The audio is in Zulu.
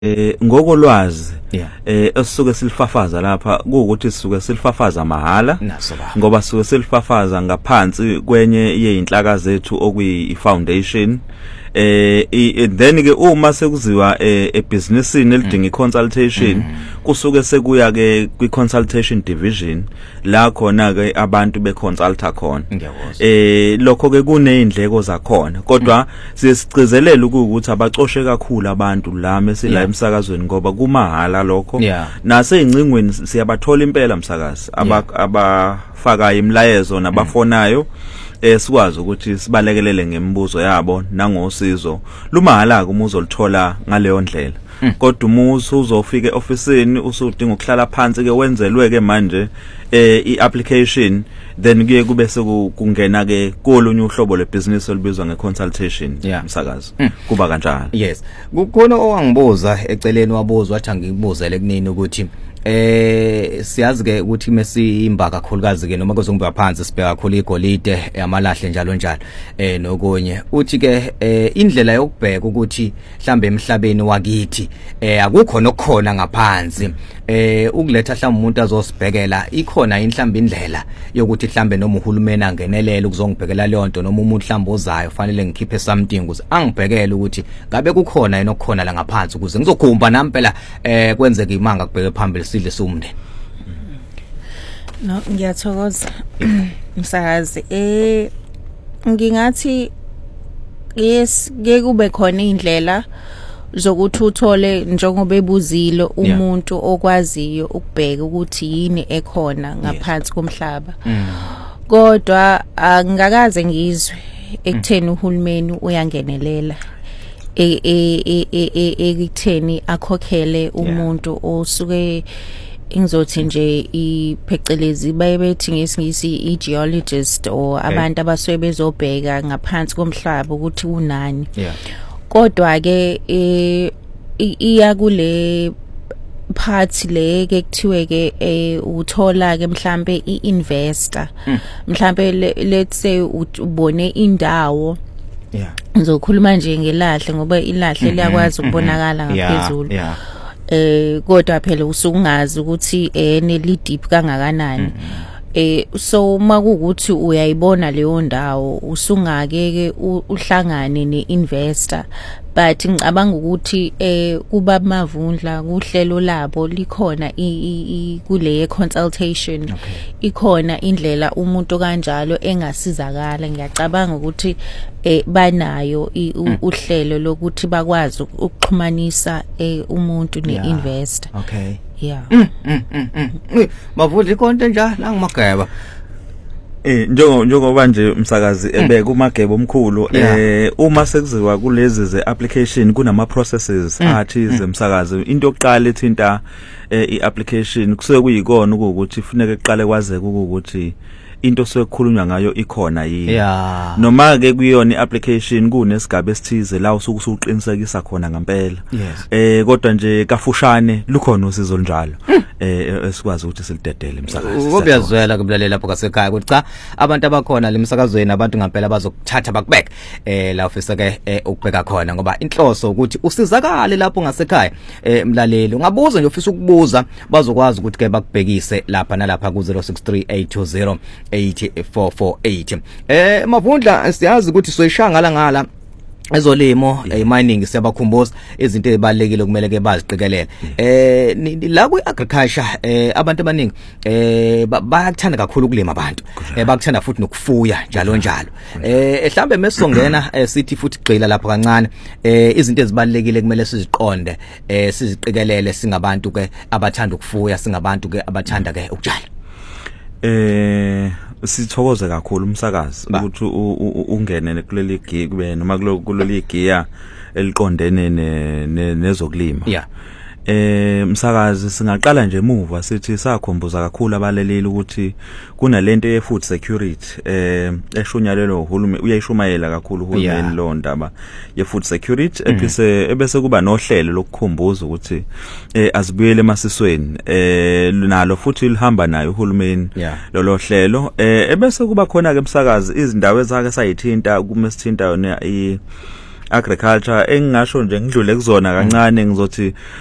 ngokolwazi esisuke silifafaza lapha kuukuthi sisuke silifafaza mahala ngoba sisuke silifafaza ngaphansi kwenye yeinhlaka zethu okuyi foundation then ke uma sekuziwa ebusinessini elidinga iconsultation kusuke sekuya ke kwi-consultation division la khona ke abantu beconsulta khona lokho ke kunezindleko zakhona kodwa siyasicezelela ukuthi abacoshe kakhulu abantu la mesila emsakazweni ngoba kumahala lokho nase incingweni siyabathola impela umsakazi abafaka imlayezo nabafonayo sikwazi ukuthi sibalekelele ngemibuzo yabo nangosizo lumahala uma uzolithola ngaleyo ndlela kodwa umuso uzofika eofisini usudinga ukuhlala phansi ke wenzelwe ke manje iapplication then kuye kube sekungena ke kolunye uhlobo lebusiness olubizwa ngeconsultation umsakazi kuba kanjalo. Yes, kukhona owangibuza eceleni wabuzwa athi angibuzele kunini ukuthi siyazi ke ukuthi mesimba kakhulukazi ke noma kuzongiba phansi sibheka kakhulu igolide amalahle njalo njalo nokunye uthi ke indlela yokubheka ukuthi mhlambe emhlabeni wakithi akukho nokukhona ngaphansi ukuletha mhlawumbe umuntu azosibhekela ikhona mhlawumbe indlela yokuthi mhlawumbe noma uhulumeni angenelele ukuzongibhekela leyo nto noma umuntu mhlawumbe ozayo fanele ngikhiphe something ukuze angibhekele ukuthi ngabe kukhona yena okukhona la ngaphansi ukuze ngizokhumba nami phela kwenzeke imanga kubheke phambili sidle somndeni. No, ngiyathokoza msakazi. Ngingathi yes ke kube khona indlela zokuthi uthole njengoba ebuzile umuntu okwaziyo ukubheka ukuthi yini ekhona ngaphansi komhlaba. Kodwa angikaze ngizwe ekutheni uhulumeni uyangenelela ekutheni akhokhele umuntu osuke ingizothi nje iphecelezi bayebethi ngesingisi igeologist or abantu abasuke bezobheka ngaphansi komhlaba ukuthi unani. Kodwa ke iya kule part le ke kuthiwe ke uthola ke mhlambe iinvestor mhlambe let's say ubone indawo ngizokhuluma nje ngelahle ngoba ilahle liyakwazi ukubonakala ngaphezulu kodwa phela usungazi ukuthi neli deep kangakanani. So makukuthi uyayibona leyo ndawo usungake ke uhlangane neinvestor but ngicabanga ukuthi kuba mavundla kuhlelo labo likhona kule consultation ikhona indlela umuntu kanjalo engasizakala. Ngiyacabanga ukuthi banayo uhlelo lokuthi bakwazi ukuxhumanisa umuntu neinvestor. Mavundla ikonto njalo angimageba njengoba nje umsakazi ebeka umagebo omkhulu uma sekuziwa kulezi zeapplication kunama processes athi zemsakazi into yokuqala ethinta iapplication kusuke kuyikona ukuthi kufuneka eqale kwazeke ukuthi into sokukhulunywa ngayo ikhona yini noma ke kuyona iapplication kunesigaba esithize la usuqinisekisa khona ngempela kodwa nje kafushane lukhona usizo njalo esikwazi ukuthi silidedele umsakazi. Ngobuyazwela kubulalela lapho kasekhaya ukuthi cha abantu abakhona lemsakazweni abantu ngempela bazokuthatha bakubeka la ofisa ke ukubheka khona ngoba inhloso ukuthi usizakale lapho ngasekhaya mlaleli ungabuza nje ofisa ukubuza bazokwazi ukuthi ke bakubhekise lapha nalapha ku 0638208448. Mavundla siyazi ukuthi soyishangala ngala ezolimo mining siyabakhumbuza izinto ezibalekile kumele ke baziqikelele la ku agriculture abantu abaningi bayakuthanda kakhulu ukulima abantu bakuthanda futhi nokufuya njalo njalo mhlambe mesongena sithi futhi gqila lapha kancane izinto ezibalekile kumele siziqonde siziqikelele singabantu ke abathanda ukufuya singabantu ke abathanda ke ukutshala. Sithokoze kakhulu umsakazi ukuthi ungene kuleli gig noma kuleli giya eliqondene nezokulima. Msakazi singaqala nje emuva sithi sakhombuza kakhulu abaleleli ukuthi kunalento ye food security eshunyalelo uhulumeni uyayishumayela kakhulu uhulumeni lo ndaba ye food security ebese kuba nohlelo lokukhumbuza ukuthi azibuyele emasisweni nalo futhi lihamba nayo uhulumeni lo hlelo ebese kuba khona ke umsakazi izindawo ezake sayithinta kuma sithinta yona agriculture engingasho nje ngidlule kuzona kancane ngizothi